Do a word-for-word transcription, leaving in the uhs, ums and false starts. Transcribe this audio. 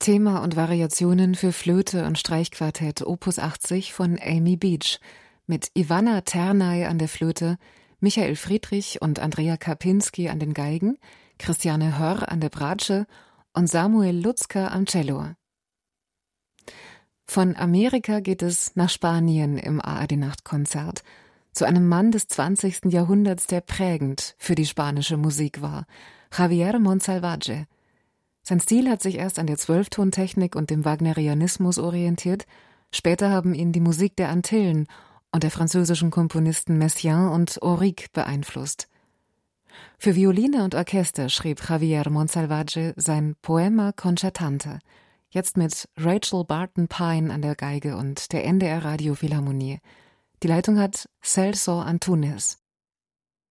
Thema und Variationen für Flöte und Streichquartett Opus achtzig von Amy Beach mit Ivana Ternay an der Flöte, Michael Friedrich und Andrea Karpinski an den Geigen, Christiane Hörr an der Bratsche und Samuel Lutzker am Cello. Von Amerika geht es nach Spanien im A R D-Nachtkonzert, zu einem Mann des zwanzigsten Jahrhunderts, der prägend für die spanische Musik war, Javier Monsalvatge. Sein Stil hat sich erst an der Zwölftontechnik und dem Wagnerianismus orientiert, später haben ihn die Musik der Antillen und der französischen Komponisten Messiaen und Auric beeinflusst. Für Violine und Orchester schrieb Javier Monsalvatge sein Poema Concertante, jetzt mit Rachel Barton Pine an der Geige und der N D R Radio Philharmonie. Die Leitung hat Celso Antunes.